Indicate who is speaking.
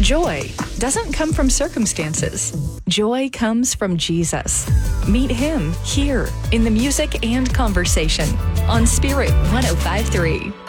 Speaker 1: Joy doesn't come from circumstances. Joy comes from Jesus. Meet him here in the music and conversation on Spirit 105.3.